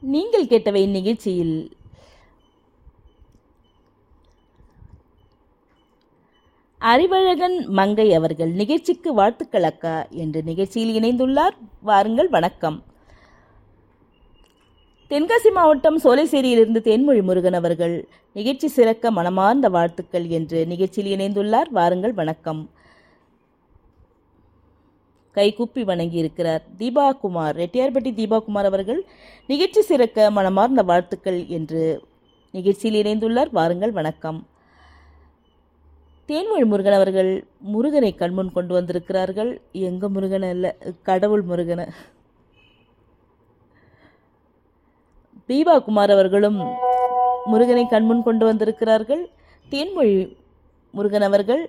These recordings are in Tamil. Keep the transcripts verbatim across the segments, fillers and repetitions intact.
நீங்கள் கேட்டவை நிகழ்ச்சியில் அறிவழகன் மங்கை அவர்கள் நிகழ்ச்சிக்கு வாழ்த்துக்கள் அக்கா என்று நிகழ்ச்சியில் இணைந்துள்ளார். வாருங்கள், வணக்கம். தென்காசி மாவட்டம் சோலைசேரியிலிருந்து தேன்மொழி முருகன் அவர்கள் நிகழ்ச்சி சிறக்க மனமார்ந்த வாழ்த்துக்கள் என்று நிகழ்ச்சியில் இணைந்துள்ளார். வாருங்கள், வணக்கம். கைகூப்பி வணங்கி இருக்கிறார் தீபா குமார், ரெட்டியார்பட்டி தீபா குமார் அவர்கள் நிகழ்ச்சி சிறக்க மனமார்ந்த வாழ்த்துக்கள் என்று நிகழ்ச்சியில் இணைந்துள்ளார். வாருங்கள், வணக்கம். தேன்மொழி முருகன் அவர்கள் முருகனை கண்முன் கொண்டு வந்திருக்கிறார்கள். எங்க முருகனை அல்ல, கடவுள் முருகனை. தீபா குமார் அவர்களும் முருகனை கண்முன் கொண்டு வந்திருக்கிறார்கள். தேன்மொழி முருகன் அவர்கள்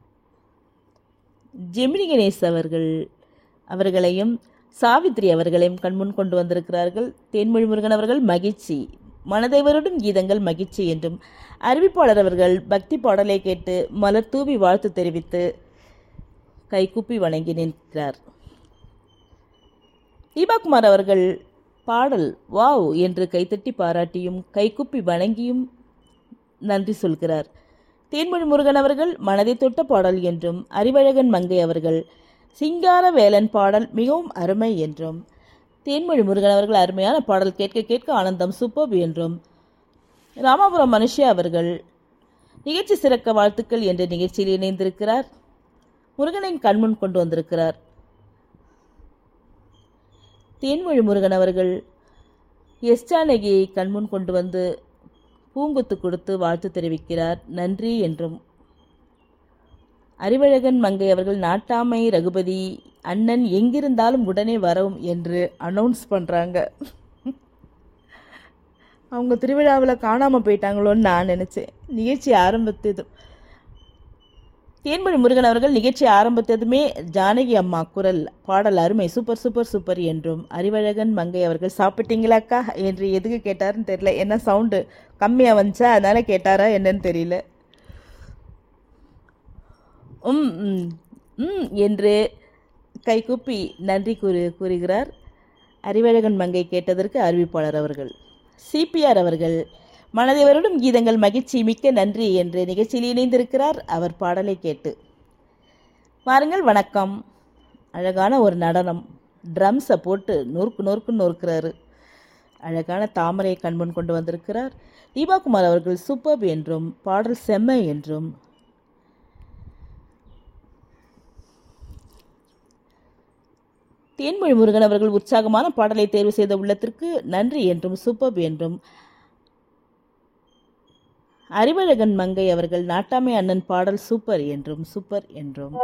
ஜெமினி கணேஷ் அவர்கள் அவர்களையும் சாவித்ரி அவர்களையும் கண்முன் கொண்டு வந்திருக்கிறார்கள். தேன்மொழி முருகன் அவர்கள் மகிழ்ச்சி, மனதை வருடும் கீதங்கள் மகிழ்ச்சி என்றும், அறிவிப்பாளர் அவர்கள் பக்தி பாடலை கேட்டு மலர் தூவி வாழ்த்து தெரிவித்து கைகூப்பி வணங்கி நிற்கிறார். தீபாகுமார் அவர்கள் பாடல் வாவ் என்று கைத்தட்டி பாராட்டியும் கைகூப்பி வணங்கியும் நன்றி சொல்கிறார். தேன்மொழி முருகன் அவர்கள் மனதை தொட்ட பாடல் என்றும், அறிவழகன் மங்கை அவர்கள் சிங்கார வேலன் பாடல் மிகவும் அருமை என்றும், தேன்மொழி முருகன் அவர்கள் அருமையான பாடல் கேட்க கேட்க ஆனந்தம் சூப்பர் என்றும், ராமாபுரம் மனுஷியா அவர்கள் நிகழ்ச்சி சிறக்க வாழ்த்துக்கள் என்ற நிகழ்ச்சியில் இணைந்திருக்கிறார். முருகனின் கண்முன் கொண்டு வந்திருக்கிறார். தேன்மொழி முருகன் அவர்கள் எஸ் ஜானகியை கண்முன் கொண்டு வந்து பூங்குத்து கொடுத்து வாழ்த்து தெரிவிக்கிறார். நன்றி என்றும், அறிவழகன் மங்கை அவர்கள் நாட்டாமை ரகுபதி அண்ணன் எங்கிருந்தாலும் உடனே வரவும் என்று அனௌன்ஸ் பண்ணுறாங்க. அவங்க திருவிழாவில் காணாமல் போயிட்டாங்களோன்னு நான் நினச்சேன். நிகழ்ச்சி ஆரம்பித்ததும் தேன்மொழி முருகன் அவர்கள் நிகழ்ச்சி ஆரம்பித்ததுமே ஜானகி அம்மா குரல் பாடல் அருமை சூப்பர் சூப்பர் சூப்பர் என்றும், அறிவழகன் மங்கை அவர்கள் சாப்பிட்டீங்களாக்கா என்று எதுக்கு கேட்டாருன்னு தெரியல. என்ன சவுண்டு கம்மியாக வந்துச்சா அதனால கேட்டாரா என்னன்னு தெரியல. உம் ம் என்று கைகூப்பி நன்றி கூறு கூறுகிறார். அறிவழகன் மங்கை கேட்டதற்கு அறிவிப்பாளர் அவர்கள். சிபிஆர் அவர்கள் மனதை வருடும் கீதங்கள் மகிழ்ச்சி மிக்க நன்றி என்று நிகழ்ச்சியில் இணைந்திருக்கிறார். அவர் பாடலை கேட்டு வாருங்கள், வணக்கம். அழகான ஒரு நடனம், ட்ரம்ஸை போட்டு நொறுக்கு நொறுக்குன்னு நொறுக்கிறாரு. அழகான தாமரையை கண்முன் கொண்டு வந்திருக்கிறார். தீபாகுமார் அவர்கள் சூப்பர் என்றும், பாடல் செம்மை என்றும், தேன்மொழி முருகன் அவர்கள் உற்சாகமான பாடலை தேர்வு செய்த உள்ளத்திற்கு நன்றி என்றும், சூப்பர் என்றும், அறிவழகன் மங்கை அவர்கள் நாட்டாமை அண்ணன் பாடல் சூப்பர் என்றும், சூப்பர் என்றும்,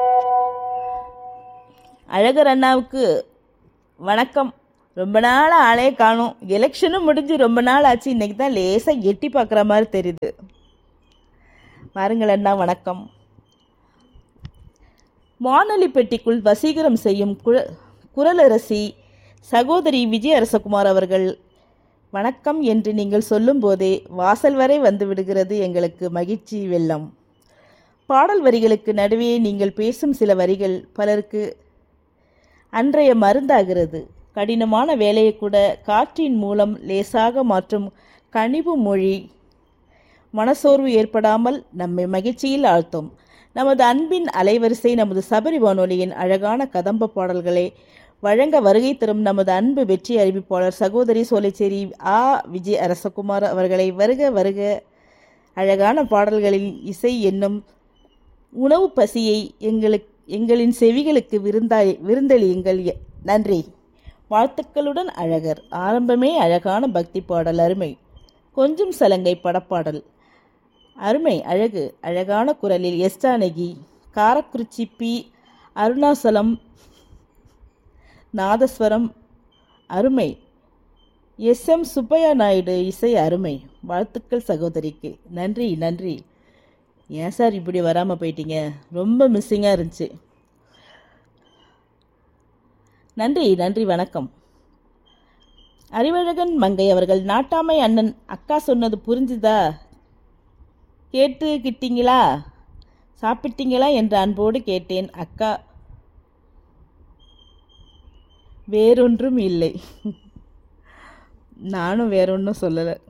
அழகர் அண்ணாவுக்கு வணக்கம். ரொம்ப நாள் ஆளே காணும், எலெக்ஷனும் முடிஞ்சு ரொம்ப நாள் ஆச்சு, இன்னைக்கு தான் லேசாக எட்டி பார்க்குற மாதிரி தெரியுது. வாருங்கள் அண்ணா, வணக்கம். வானொலி பெட்டிக்குள் வசீகரம் செய்யும் குழ குரலரசி சகோதரி விஜய அரசகுமார் அவர்கள் வணக்கம் என்று நீங்கள் சொல்லும் போதே வாசல் வரை வந்து விடுகிறது எங்களுக்கு மகிழ்ச்சி வெள்ளம். பாடல் வரிகளுக்கு நடுவே நீங்கள் பேசும் சில வரிகள் பலருக்கு அன்றைய மருந்தாகிறது. கடினமான வேலையை கூட காற்றின் மூலம் லேசாக மாற்றும் கனிவு மொழி மனசோர்வு ஏற்படாமல் நம்மை மகிழ்ச்சியில் ஆழ்த்தும். நமது அன்பின் அலைவரிசை நமது சபரி வானொலியின் அழகான கதம்ப பாடல்களை வழங்க வருகை தரும் நமது அன்பு வெற்றி அறிவிப்பாளர் சகோதரி சோலைச்சேரி ஆ விஜய் அரசகுமார் அவர்களை வருக வருக. அழகான பாடல்களின் இசை என்னும் உணவு பசியை எங்களுக்கு எங்களின் செவிகளுக்கு விருந்தாய் விருந்தளியுங்கள். நன்றி, வாழ்த்துக்களுடன் அழகர். ஆரம்பமே அழகான பக்தி பாடல் அருமை. கொஞ்சம் சலங்கை படப்பாடல் அருமை அழகு. அழகான குரலில் எஸ் ஜானகி. காரக்குறிச்சி பி அருணாசலம் நாதஸ்வரம் அருமை. எஸ் எம் சுப்பையா நாயுடு இசை அருமை. வாழ்த்துக்கள் சகோதரிக்கு. நன்றி நன்றி. ஏன் சார் இப்படி வராமல் போயிட்டீங்க, ரொம்ப மிஸ்ஸிங்காக இருந்துச்சு. நன்றி நன்றி, வணக்கம். அறிவழகன் மங்கை அவர்கள் நாட்டாமை அண்ணன் அக்கா சொன்னது புரிஞ்சுதா, கேட்டுக்கிட்டீங்களா, சாப்பிட்டீங்களா என்று அன்போடு கேட்டேன் அக்கா, வேறொன்றும் இல்லை. நானும் வேற ஒன்றும் சொல்லலை.